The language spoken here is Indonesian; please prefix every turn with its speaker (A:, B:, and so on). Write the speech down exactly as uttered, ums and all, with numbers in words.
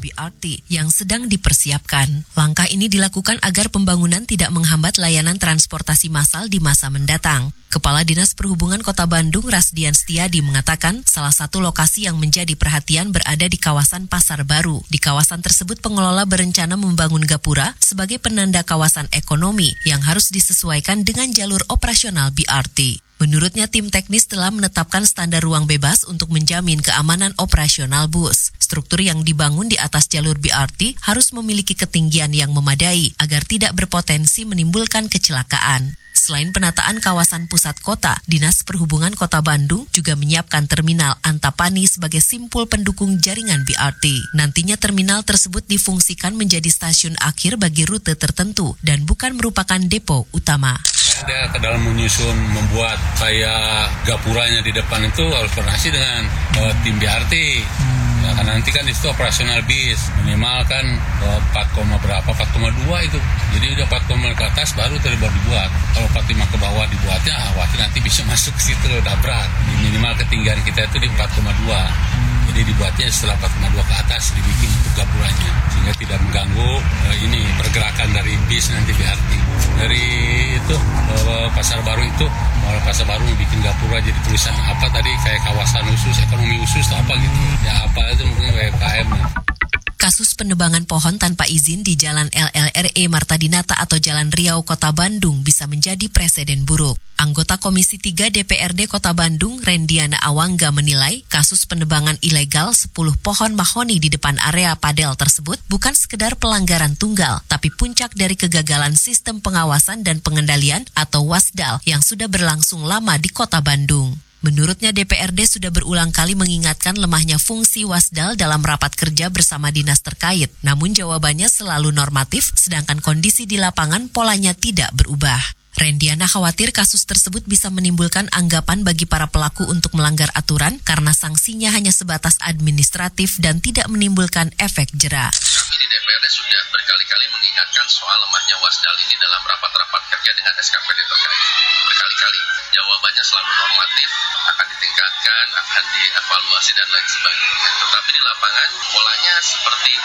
A: B R T yang sedang dipersiapkan. Langkah ini dilakukan agar pembangunan tidak menghambat layanan transportasi massal di masa mendatang. Kepala Dinas Perhubungan Kota Bandung, Rasdian Setiadi, mengatakan salah satu lokasi yang menjadi perhatian berada di kawasan Pasar Baru. Di kawasan tersebut pengelola berencana membangun gapura sebagai penanda kawasan ekonomi yang harus disesuaikan dengan jalur operasional B R T. Menurutnya, tim teknis telah menetapkan standar ruang bebas untuk menjamin keamanan operasional bus. Struktur yang dibangun di atas jalur B R T harus memiliki ketinggian yang memadai agar tidak berpotensi menimbulkan kecelakaan. Selain penataan kawasan pusat kota, Dinas Perhubungan Kota Bandung juga menyiapkan terminal Antapani sebagai simpul pendukung jaringan B R T. Nantinya terminal tersebut difungsikan menjadi stasiun akhir bagi rute tertentu dan bukan merupakan depo utama.
B: Dia ke dalam menyusun, membuat kayak gapuranya di depan itu harus koordinasi dengan uh, tim B R T. Ya, karena nanti kan di situ operasional bis minimal kan uh, empat, berapa empat koma dua itu. Jadi udah empat koma ke atas baru tadi baru dibuat. Kalau empat koma lima ke bawah dibuatnya, khawatir nanti bisa masuk ke situ dabrak. Minimal ketinggian kita itu di empat koma dua. Jadi dibuatnya setelah empat koma dua ke atas dibikin untuk gapuranya sehingga tidak mengganggu uh, ini pergerakan dari bis nanti B R T. Dari itu uh, Pasar Baru itu Mall Pasar Baru bikin gapura jadi tulisan apa tadi kayak kawasan khusus, ekonomi khusus atau apa gitu. Ya apa itu mungkin U M K M.
A: Kasus penebangan pohon tanpa izin di Jalan L L R E Marta Dinata atau Jalan Riau Kota Bandung bisa menjadi preseden buruk. Anggota Komisi tiga D P R D Kota Bandung, Rendiana Awangga, menilai kasus penebangan ilegal sepuluh pohon mahoni di depan area padel tersebut bukan sekedar pelanggaran tunggal, tapi puncak dari kegagalan sistem pengawasan dan pengendalian atau WASDAL yang sudah berlangsung lama di Kota Bandung. Menurutnya D P R D sudah berulang kali mengingatkan lemahnya fungsi WASDAL dalam rapat kerja bersama dinas terkait. Namun jawabannya selalu normatif, sedangkan kondisi di lapangan polanya tidak berubah. Rendiana khawatir kasus tersebut bisa menimbulkan anggapan bagi para pelaku untuk melanggar aturan karena sanksinya hanya sebatas administratif dan tidak menimbulkan efek jera.
C: Kami di D P R D sudah berkali-kali mengingatkan soal lemahnya WASDAL ini dalam rapat-rapat kerja dengan S K P D terkait. Berkali-kali jawabannya selalu normatif, akan ditingkatkan, akan dievaluasi dan lain sebagainya. Tetapi di lapangan polanya seperti